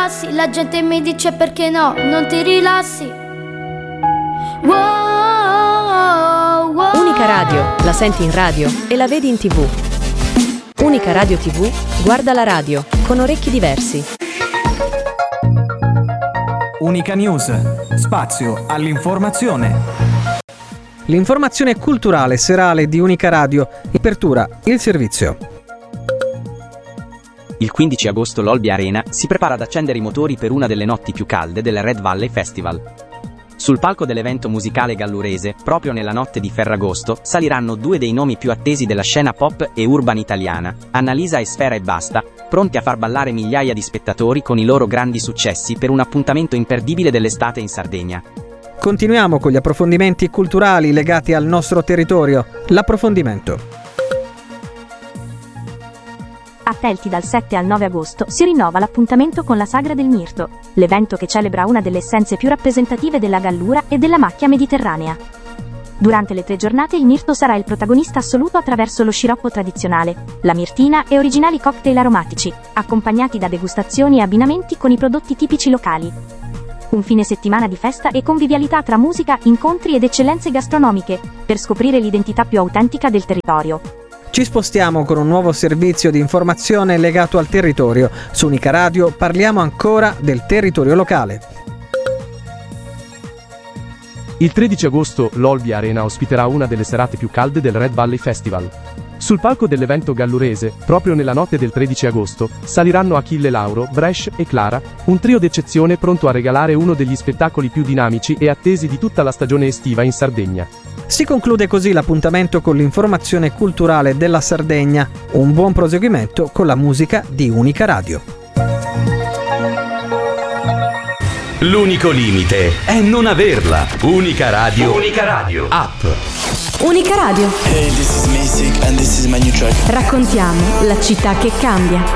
passi, la gente mi dice perché no, non ti rilassi. Wow, wow. Unica Radio, la senti in radio e la vedi in TV. Unica Radio TV, guarda la radio, con orecchi diversi. Unica News, spazio all'informazione. L'informazione culturale serale di Unica Radio, apertura il servizio. Il 15 agosto l'Olbia Arena si prepara ad accendere i motori per una delle notti più calde del Red Valley Festival. Sul palco dell'evento musicale gallurese, proprio nella notte di Ferragosto, saliranno due dei nomi più attesi della scena pop e urban italiana, Annalisa e Sfera Ebbasta, pronti a far ballare migliaia di spettatori con i loro grandi successi per un appuntamento imperdibile dell'estate in Sardegna. Continuiamo con gli approfondimenti culturali legati al nostro territorio. L'approfondimento. A Felti dal 7 al 9 agosto si rinnova l'appuntamento con la Sagra del Mirto, l'evento che celebra una delle essenze più rappresentative della gallura e della macchia mediterranea. Durante le 3 giornate il mirto sarà il protagonista assoluto attraverso lo sciroppo tradizionale, la mirtina e originali cocktail aromatici, accompagnati da degustazioni e abbinamenti con i prodotti tipici locali. Un fine settimana di festa e convivialità tra musica, incontri ed eccellenze gastronomiche, per scoprire l'identità più autentica del territorio. Ci spostiamo con un nuovo servizio di informazione legato al territorio. Su Unica Radio parliamo ancora del territorio locale. Il 13 agosto l'Olbia Arena ospiterà una delle serate più calde del Red Valley Festival. Sul palco dell'evento gallurese, proprio nella notte del 13 agosto, saliranno Achille Lauro, Bresh e Clara, un trio d'eccezione pronto a regalare uno degli spettacoli più dinamici e attesi di tutta la stagione estiva in Sardegna. Si conclude così l'appuntamento con l'informazione culturale della Sardegna. Un buon proseguimento con la musica di Unica Radio. L'unico limite è non averla. Unica Radio. Unica Radio. App. Unica Radio. Hey, this is Basic and this is my new track. Raccontiamo la città che cambia.